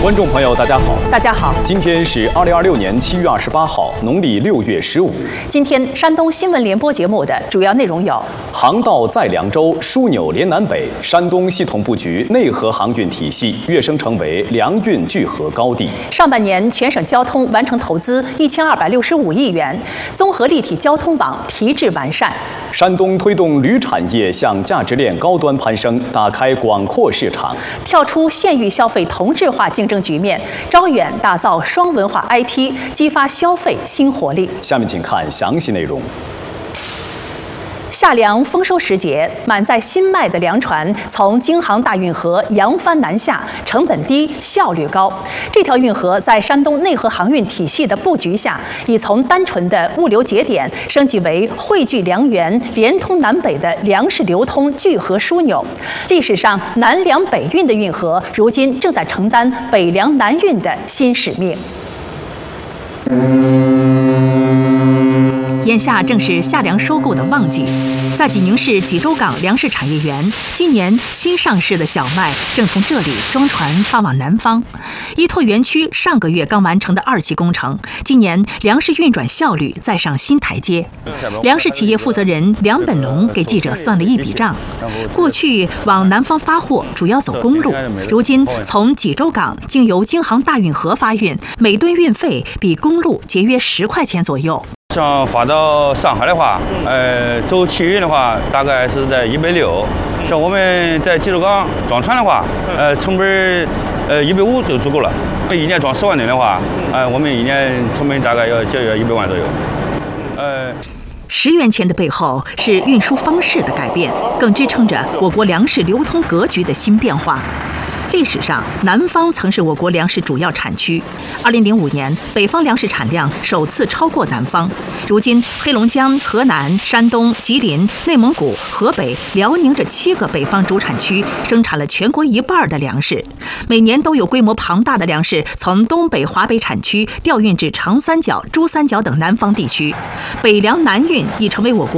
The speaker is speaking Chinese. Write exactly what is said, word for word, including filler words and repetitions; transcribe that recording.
观众朋友，大家好， 大家好， 今天是二零二六年七月二十八号，农历六月十五。 今天山东新闻联播节目的主要内容有： 航道在凉州，枢纽连南北，山东系统布局内河航运体系跃升成为粮运聚合高地。 上半年全省交通完成投资一千二百六十五亿元，综合立体交通网提质完善。 山东推动铝产业向价值链高端攀升，打开广阔市场， 跳出县域消费同质化竞争局面，招远打造双文化 I P， 激发消费新活力。 下面请看详细内容。 夏粮丰收时节，满载新麦的粮船从京杭大运河扬帆南下，成本低，效率高。这条运河在山东内河航运体系的布局下，已从单纯的物流节点升级为汇聚粮源、连通南北的粮食流通聚合枢纽。历史上南粮北运的运河，如今正在承担北粮南运的新使命。眼下正是夏粮收购的旺季，在济宁市济州港粮食产业园，今年新上市的小麦正从这里装船发往南方。依托园区上个月刚完成的二期工程，今年粮食运转效率再上新台阶。粮食企业负责人梁本龙给记者算了一笔账：过去往南方发货主要走公路，如今从济州港经由京杭大运河发运，每吨运费比公路节约十块钱左右。 像发到上海的话，呃，走汽运的话，大概是在一百六。像我们在济州港装船的话，呃，成本呃一百五就足够了。一年装十万吨的话，呃，我们一年成本大概要节约一百万左右。呃。 十元钱的背后是运输方式的改变，更支撑着我国粮食流通格局的新变化。历史上，南方曾是我国粮食主要产区。二零零五年，北方粮食产量首次超过南方。如今，黑龙江、河南、山东、吉林、内蒙古、河北、辽宁这七个北方主产区生产了全国一半的粮食，每年都有规模庞大的粮食从东北、华北产区调运至长三角、珠三角等南方地区。北粮南运已成为我国